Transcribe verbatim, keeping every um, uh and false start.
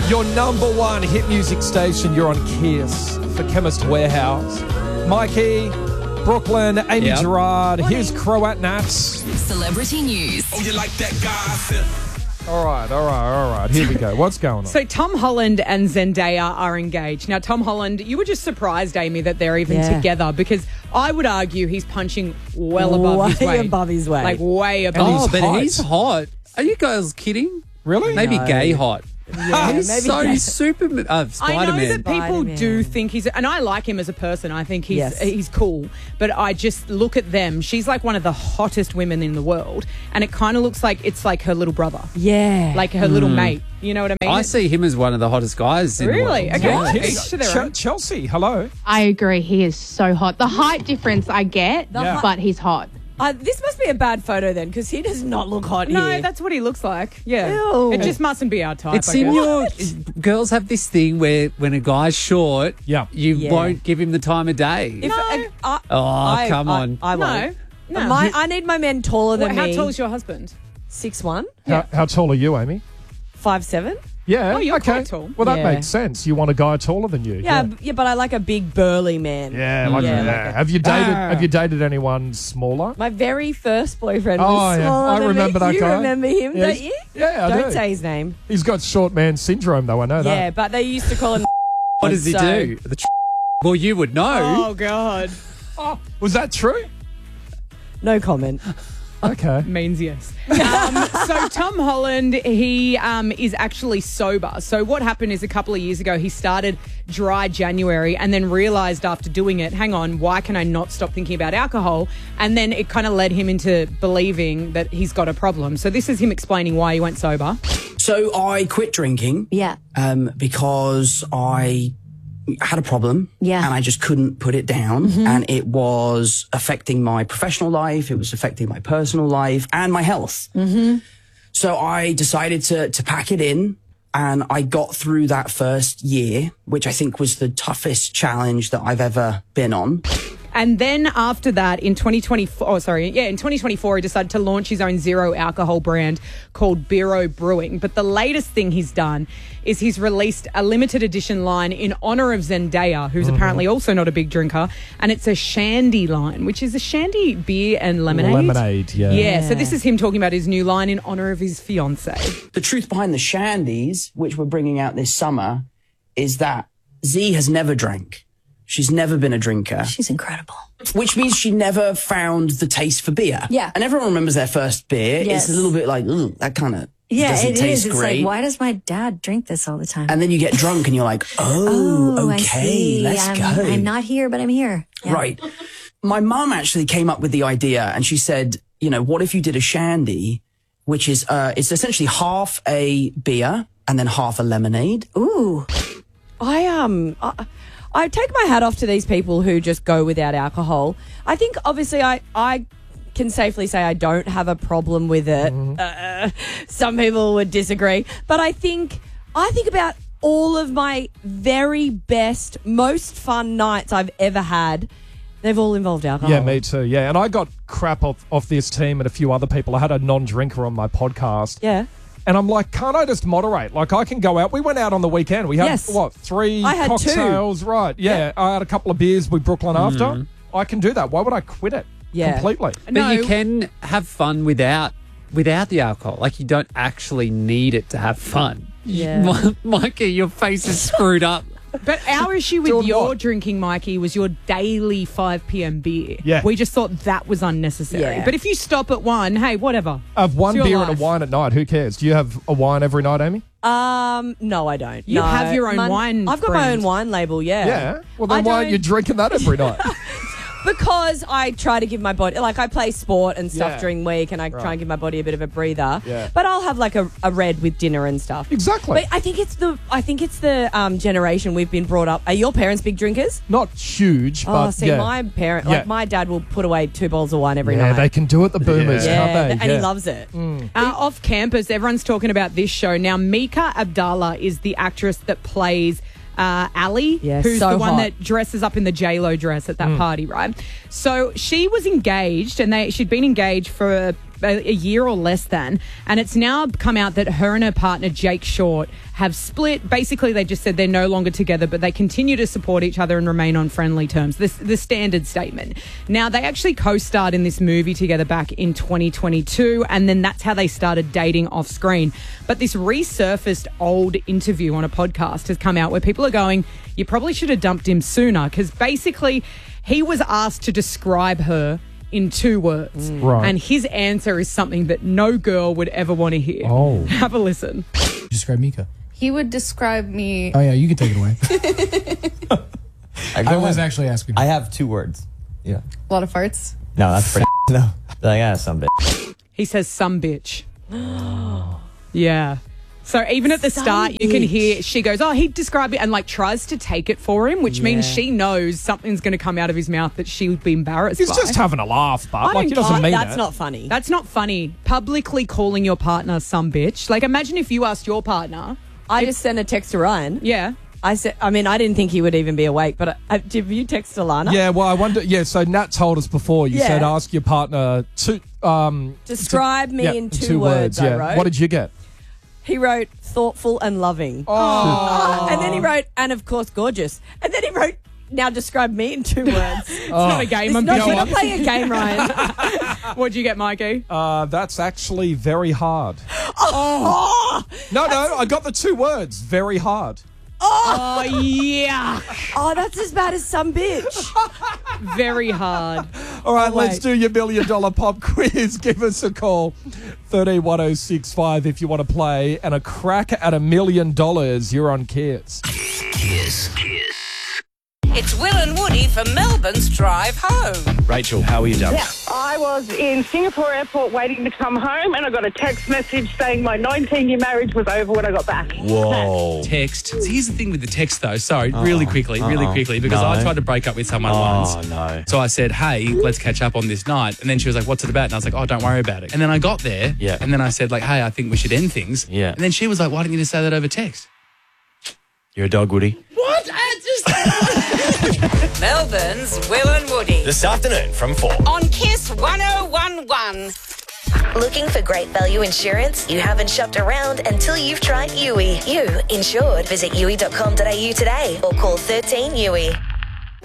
Your number one hit music station. You're on Kiss for Chemist Warehouse. Mikey, Brooklyn, Amy yep. Gerard. Morning. Here's Croat Nats. Celebrity news. Oh, you like that gossip? All right, all right, all right. Here we go. What's going on? So Tom Holland and Zendaya are engaged. Now, Tom Holland, you were just surprised, Amy, that they're even Yeah. together because I would argue he's punching well above way his weight. above his weight. Like way above. And Oh, he's but hot. he's hot. Are you guys kidding? Really? Maybe No. gay hot. Yeah, he's maybe so gay. super. Uh, I know Spider-Man. that people Spider-Man. do think he's, and I like him as a person. I think he's Yes. he's cool. But I just look at them. She's like one of the hottest women in the world, and it kind of looks like it's like her little brother, Yeah. like her little mate. You know what I mean? I see him as one of the hottest guys in Really? the world. Okay. Yeah. What? Kiss. Each to their Ch- own. Chelsea, hello. I agree. He is so hot. The height difference I get, Yeah. but he's hot. Uh, this must be a bad photo then, because he does not look hot No, here. that's what he looks like. Yeah. Ew. It just mustn't be our type. It's I in guess. your... Girls have this thing where when a guy's short, Yeah. you Yeah. won't give him the time of day. If, No. uh, I, Oh, I- come I- on. I, No. won't. No. My, I need my men taller than What, how me. tall is your husband? Six one, How, how tall are you, Amy? five seven. Yeah. Oh, you're okay. quite tall. Well, that Yeah. makes sense. You want a guy taller than you. Yeah, b- yeah, but I like a big burly man. Yeah, like Yeah, yeah. like a- Have you dated? Ah. Have you dated anyone smaller? My very first boyfriend Oh, was yeah. smaller I than remember me. that you guy. remember him, Yeah, don't he's- you? Yeah, I Don't do. say his name. He's got short man syndrome, though. I know Yeah, that. but they used to call him. What does he so- do? The tr- well, you would know. Oh God. Oh, was that true? No comment. Okay. Means yes. Um, so Tom Holland, he um, is actually sober. So what happened is a couple of years ago, he started Dry January and then realised after doing it, hang on, why can I not stop thinking about alcohol? And then it kind of led him into believing that he's got a problem. So this is him explaining why he went sober. So I quit drinking. Yeah. Um, because I had a problem. Yeah. And I just couldn't put it down. And it was affecting my professional life. It was affecting my personal life and my health. Mm-hmm. So I decided to, to pack it in. And I got through that first year, which I think was the toughest challenge that I've ever been on. And then after that, in twenty twenty-four, oh, sorry, yeah, in twenty twenty-four, he decided to launch his own zero alcohol brand called Biro Brewing. But the latest thing he's done is he's released a limited edition line in honor of Zendaya, who's Mm-hmm. apparently also not a big drinker. And it's a shandy line, which is a shandy beer and lemonade. Lemonade, yeah. Yeah, so this is him talking about his new line in honor of his fiance. The truth behind the shandies, which we're bringing out this summer, is that Z has never drank. She's never been a drinker. She's incredible. Which means she never found the taste for beer. Yeah. And everyone remembers their first beer. Yes. It's a little bit like, ooh, that kind of Yeah, doesn't it taste is. It's great. like, why does my dad drink this all the time? And then you get drunk and you're like, oh, oh, I okay, see. let's I'm, go. I'm not here, but I'm here. Yeah. Right. My mum actually came up with the idea and she said, you know, what if you did a shandy, which is, uh, it's essentially half a beer and then half a lemonade. Ooh. I um I, I take my hat off to these people who just go without alcohol. I think obviously I I can safely say I don't have a problem with it. Uh, some people would disagree, but I think I think about all of my very best, most fun nights I've ever had. They've all involved alcohol. Yeah, me too. Yeah, and I got crap off, off this team and a few other people. I had a non-drinker on my podcast. Yeah. And I'm like, can't I just moderate? Like, I can go out. We went out on the weekend. We had, Yes. what, three I had two. cocktails? Right, yeah. Yeah. I had a couple of beers with Brooklyn after. Mm. I can do that. Why would I quit it Yeah. completely? But No. you can have fun without without the alcohol. Like, you don't actually need it to have fun. Yeah. Mikey, your face is screwed up. But our issue with Doing your what? drinking, Mikey, was your daily five p.m. beer. Yeah. We just thought that was unnecessary. Yeah. But if you stop at one, hey, whatever. I have one It's your beer life. and a wine at night. Who cares? Do you have a wine every night, Amy? Um, no, I don't. You No. have your own Mon- wine I've got my brand. own wine label, yeah. Yeah. Well, then I why aren't don't- you drinking that every night? Because I try to give my body, like I play sport and stuff Yeah. during the week and I Right. try and give my body a bit of a breather. Yeah. But I'll have like a, a red with dinner and stuff. Exactly. But I think it's the I think it's the um, generation we've been brought up. Are your parents big drinkers? Not huge, but oh, see, yeah. my parent, Yeah. like my dad will put away two bottles of wine every yeah, night. they can do it, the boomers, yeah, can't they? and yeah. Mm. he loves it. Uh, off campus, everyone's talking about this show. Now, Mika Abdallah is the actress that plays uh, Ali, Yeah, who's so the one hot. that dresses up in the J-Lo dress at that Mm. party, right? So she was engaged, and they she'd been engaged for a a year or less than. And it's now come out that her and her partner, Jake Short, have split. Basically, they just said they're no longer together, but they continue to support each other and remain on friendly terms. This the standard statement. Now, they actually co-starred in this movie together back in twenty twenty-two, and then that's how they started dating off screen. But this resurfaced old interview on a podcast has come out where people are going, you probably should have dumped him sooner, because basically he was asked to describe her in two words. Right. And his answer is something that no girl would ever want to hear. Oh. Have a listen. Describe Mika. He would describe me. Oh, yeah, you can take it away. I, I was actually asking. I have two words. Yeah. A lot of farts. No, that's pretty. No. Like, yeah, some bitch. He says, some bitch. Yeah. So even at the start, you can hear she goes, oh, he described it, and like tries to take it for him, which means she knows something's going to come out of his mouth that she would be embarrassed He's by. just having a laugh, but I like he don't- doesn't mean that's it. not funny. That's not funny. Publicly calling your partner some bitch. Like, imagine if you asked your partner. I just sent a text to Ryan. Yeah. I said, I mean, I didn't think he would even be awake, but I, did you text Alana? Yeah, well, I wonder. Yeah, so Nat told us before. You Yeah. said ask your partner to um, Describe to- me yeah, in two, words, I yeah. wrote. What did you get? He wrote thoughtful and loving. Oh, And then he wrote, and of course, gorgeous. And then he wrote, now describe me in two words. It's not a game. I'm no, going we're not playing a game, Ryan. What'd you get, Mikey? uh, that's actually very hard. oh, No, no, I got the two words. Very hard. Oh, yeah. oh, that's as bad as some bitch. Very hard. All right, Oh, let's wait. do your million dollar pop quiz. Give us a call. thirteen one oh six five if you want to play. And a crack at a million dollars. You're on Kiss. Kiss. It's Will and Woody for Melbourne's Drive Home. Rachel, how are you, darling? Yeah, I was in Singapore airport waiting to come home, and I got a text message saying my nineteen-year marriage was over when I got back. Whoa. Text. So here's the thing with the text, though. Sorry, really quickly, really uh-oh. quickly, because No. I tried to break up with someone Oh, once. no. So I said, hey, let's catch up on this night. And then she was like, what's it about? And I was like, oh, don't worry about it. And then I got there. Yeah. And then I said, like, hey, I think we should end things. Yeah. And then she was like, why didn't you just say that over text? You're a dog, Woody. What? I just... Melbourne's Will and Woody This afternoon from four. on Kiss one oh one one. Looking for great value insurance? You haven't shopped around until you've tried U I. You insured. Visit U I dot com dot A U today or call thirteen U I.